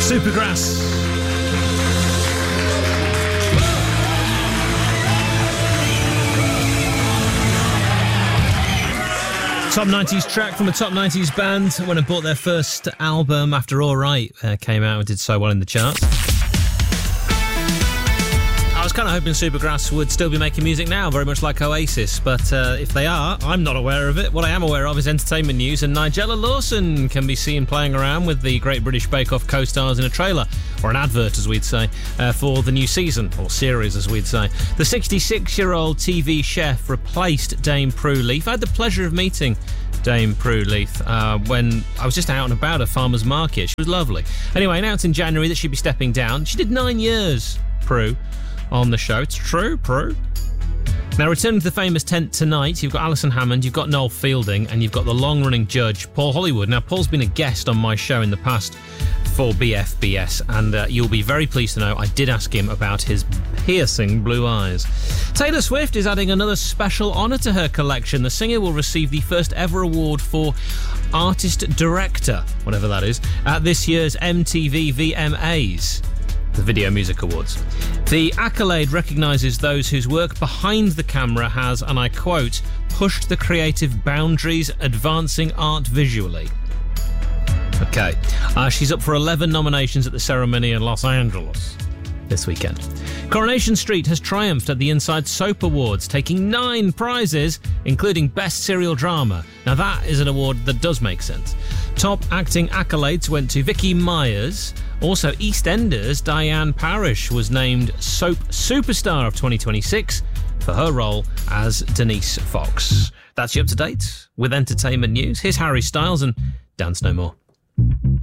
Supergrass. Top 90s track from a top 90s band when I bought their first album after All Right came out and did so well in the charts. I was kind of hoping Supergrass would still be making music now, very much like Oasis, but if they are, I'm not aware of it. What I am aware of is entertainment news, and Nigella Lawson can be seen playing around with the Great British Bake Off co-stars in a trailer, or an advert as we'd say, for the new season, or series as we'd say. The 66-year-old TV chef replaced Dame Prue Leith. I had the pleasure of meeting Dame Prue Leith when I was just out and about at Farmer's Market. She was lovely. Anyway, announced in January that she'd be stepping down. She did 9 years, Prue, on the show. It's true, Prue. Now, returning to the famous tent tonight, you've got Alison Hammond, you've got Noel Fielding, and you've got the long-running judge, Paul Hollywood. Now, Paul's been a guest on my show in the past for BFBS, and you'll be very pleased to know I did ask him about his piercing blue eyes. Taylor Swift is adding another special honour to her collection. The singer will receive the first ever award for Artist Director, whatever that is, at this year's MTV VMAs, the Video Music Awards. The accolade recognises those whose work behind the camera has, and I quote, pushed the creative boundaries, advancing art visually. Okay. She's up for 11 nominations at the ceremony in Los Angeles this weekend. Coronation Street has triumphed at the Inside Soap Awards, taking 9 prizes, including Best Serial Drama. Now that is an award that does make sense. Top acting accolades went to Vicky Myers. Also, EastEnders' Diane Parrish was named Soap Superstar of 2026 for her role as Denise Fox. That's you up to date with entertainment news. Here's Harry Styles and Dance No More.